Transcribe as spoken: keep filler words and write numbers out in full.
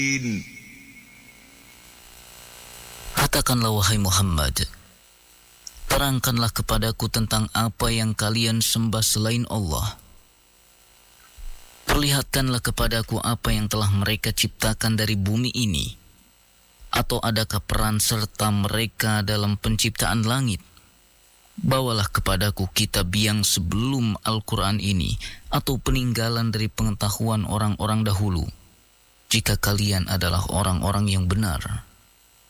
Katakanlah wahai Muhammad, terangkanlah kepadaku tentang apa yang kalian sembah selain Allah. Perlihatkanlah kepadaku apa yang telah mereka ciptakan dari bumi ini. Atau adakah peran serta mereka dalam penciptaan langit? Bawalah kepadaku kitab yang sebelum Al-Quran ini, atau peninggalan dari pengetahuan orang-orang dahulu, jika kalian adalah orang-orang yang benar.